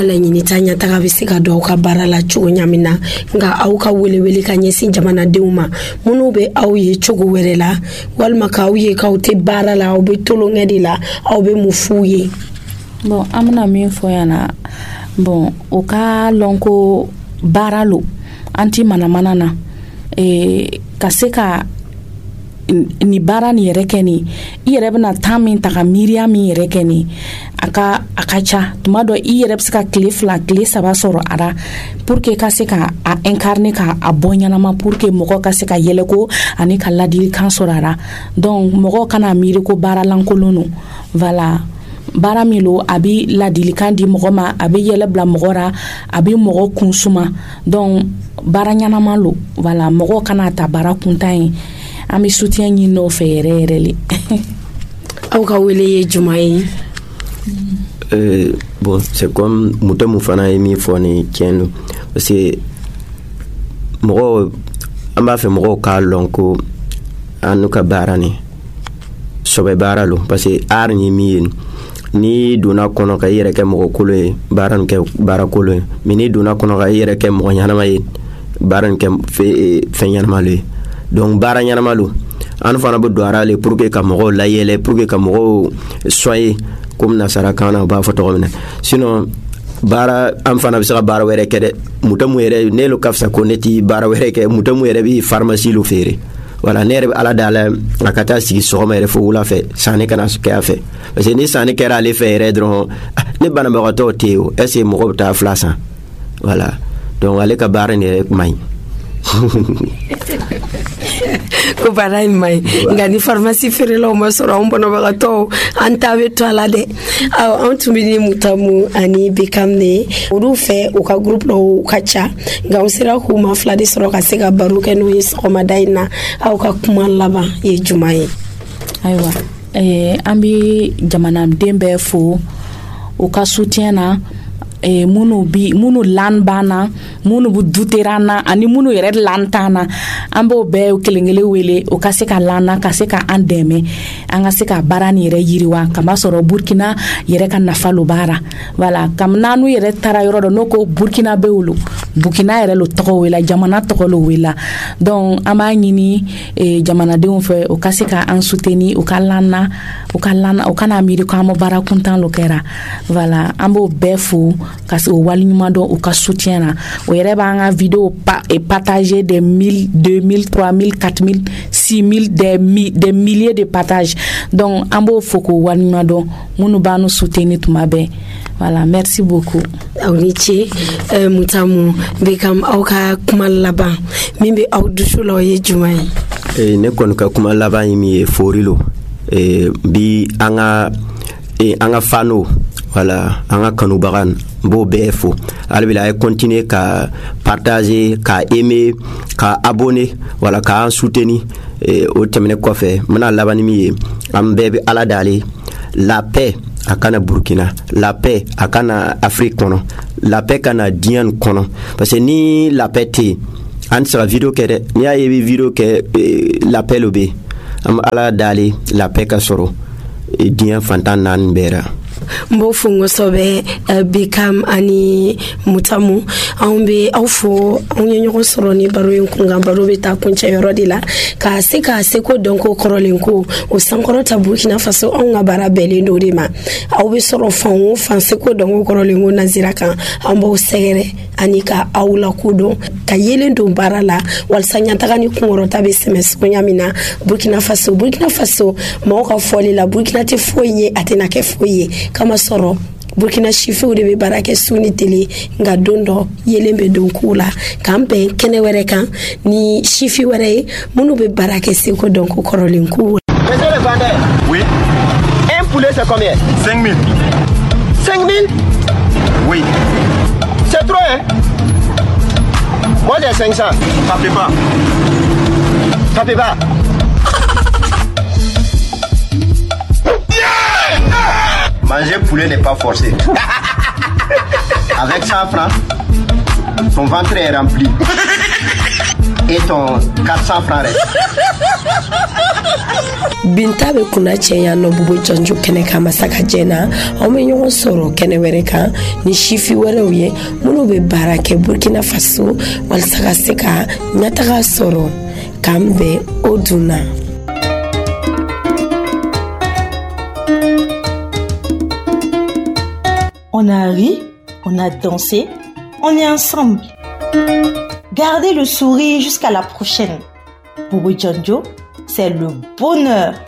laɲini ta ɲataga bɛ se ka don aw ka baara la cogo ɲamin na nka aw ka welewele ka ɲɛsin jamanadenw ma minnu bɛ aw ye cogo wɛrɛ la walima k'aw ye k'aw tɛ baara la aw bɛ tolonkɛ de la aw bɛ mun f'u ye. Bon an bɛna min fɔ yan na bon o ka lɔn ko baara lo an ti manamana na ka se ka ni baara ni yɛrɛ kɛ ni i yɛrɛ bɛna temps min ta ka miiriya min yɛrɛ kɛ ni a ka ca tuma dɔ i yɛrɛ bɛ se ka tile 2 tile 3 sɔrɔ a la pour que ka se ka a incarner ka a bɔ ɲanama pour que mɔgɔ ka se ka yɛlɛko ani ka ladilikan sɔrɔ a la donc mɔgɔ kana miiri ko baara lankolon no voilà baara min lo a bɛ ladilikan di mɔgɔ ma a bɛ yɛlɛ bila mɔgɔ ra a bɛ mɔgɔ kunsuma donc baara ɲanama lo voilà mɔgɔ kana ta baara kuntan ye an bɛ soutien ɲini o fɛ yɛrɛ yɛrɛ le. Aw ka wele ye juma ye? Bon c'est comme mutamu fana ye min fɔ ni tiɲɛ don parce que mɔgɔ an b'a fɛ mɔgɔw k'a lɔn ko an n'u ka baara ni sɔbɛ baara lo parce que art ni min ye ni donna kɔnɔ ka i yɛrɛ kɛ mɔgɔ kolo ye baara nin kɛ baara kolo ye mais ni donna kɔnɔ ka i yɛrɛ kɛ mɔgɔ ɲanama ye baara nin kɛ fɛn ɲanama lo ye donc baara ɲanama lo an fana bɛ don ara le pour que ka mɔgɔw layɛlɛ pour que ka mɔgɔw soyer comme nasara kan na u b'a fɔ tɔgɔ min na sinon baara an fana bɛ se ka baara wɛrɛ kɛ dɛ mutamu yɛrɛ ne lo ka fisa ko ne ti baara wɛrɛ kɛ mutamu yɛrɛ bɛ pharmacie lo feere voilà ne yɛrɛ bɛ ala dala a ka taa sigi sɔgɔma yɛrɛ fo wula fɛ sanni kana kɛ a fɛ parce que ni sanni kɛra ale fɛ yɛrɛ dɔrɔn ne banabagatɔw tɛ yen o est ce que mɔgɔ bɛ taa fila san voilà donc ale ka baara in yɛrɛ man ɲi. Ko baara in man ɲi nka ni pharmacie feerelaw ma sɔrɔ an banabagatɔw an ta bɛ to a la dɛ. An tun bɛ ni Mutamu ani Bekam ne olu fɛ u ka groupe dɔw ka ca nka an sera k'u ma fila de sɔrɔ ka se ka baro kɛ n'o ye sɔgɔmada in na aw ka kuma laban ye juma ye? Ayiwa an bɛ jamanaden bɛɛ fo u ka soutien na munu lan bana munu bu duterana ani munu yɛrɛ lantana an b'o bɛɛ kelenkelen wele o ka se ka lana ka se ka an dɛmɛ an ka se ka baara ni yɛrɛ yiriwa kama sɔrɔ Burkina yɛrɛ ka nafa lo baara voilà kam nanu yɛrɛ tara yɔrɔ dɔ no ko Burkina bɛ wolo Burkina yɛrɛ lo tɔgɔ wela jamana tɔgɔ lo wela donc an b'a ɲini jamanadenw fɛ o ka se ka an soutenir o ka lana o kana miiri ko an ma baara kuntan lo kɛra voilà an b'o bɛɛ fo ka se o wali ɲuman dɔn u ka soutien na o yɛrɛ b'an ka vidéo partager des 1000 2000 3000 4000 6000 des milliers de partages donc an b'o fo k'o wali ɲuman dɔn minnu b'an nu soutenir tuma bɛɛ voilà merci beaucoup. Aw ni ce Mutamu Bekam aw ka kuma laban min bɛ aw dusu la o ye juma ye? Ne kɔni ka kuma laban ye min ye fori lo bi an ka fano voilà an ka kanubaga b'o bɛɛ fo alibila a ye continuer ka partager ka aimer ka abonner voilà ka an soutenir o tɛmɛnen kɔfɛ n bɛna laban ni min ye an bɛɛ bɛ ala dale la paix a kana Burkina la paix a kana Afrique kɔnɔ la paix kana diɲɛ nin kɔnɔ parce que ni la paix tɛ yen an tɛ se ka video kɛ dɛ n'i y'a ye i bɛ video kɛ la paix lo bɛ yen an bɛ ala dale la paix ka sɔrɔ diɲɛ fantan naani bɛɛ la. Mbo fungo sobe Bekam ani Mutamu an be aw fo an ye ɲɔgɔn sɔrɔ ni baro in kun kan baro bɛ taa kuncɛ yɔrɔ de la ka se ka se ko dɔn ko kɔrɔlen ko o sankɔrɔta Burkina Faso an ka baara bɛɛlen do de ma aw bɛ sɔrɔ fan o fan se ko dɔn ko kɔrɔlen ko nazira kan an b'aw sɛgɛrɛ ani ka aw la kodɔn ka yelen don baara la walasa ɲataga ni kunkɔrɔta bɛ sɛmɛ sogoya min na Burkina Faso mɔgɔw ka fɔli la Burkina tɛ foyi ye a tɛna kɛ foyi ye kama sɔrɔ Burkina sifew de bɛ baara kɛ su ni tele nka don dɔ yelen bɛ don k'u la k'an bɛn kɛnɛ wɛrɛ kan ni sifi wɛrɛ ye minnu bɛ baara kɛ seko dɔn ko kɔrɔlen k'u. Monsieur le vendeur, oui. Un poulet c'est combien? 5 000. 5 000? Oui. C'est trop hein? Moi j'ai 500. Tapez pas. Tapez pas. Manger poulet n'est pas forcé. Avec 100 francs, ton ventre est rempli. Et ton 400 francs reste. Binta be kuna cɛya nɔ Bobo Jonjo kɛnɛ kan masaka jɛna aw bɛ ɲɔgɔn sɔrɔ kɛnɛ wɛrɛ kan ni sifi wɛrɛw ye minnu bɛ baara kɛ Burkina Faso walasa ka se ka ɲɛtaga sɔrɔ k'an bɛn o dunna. On a ri, on a dansé, on est ensemble. Gardez le sourire jusqu'à la prochaine. Bobo Jonjo, c'est le bonheur.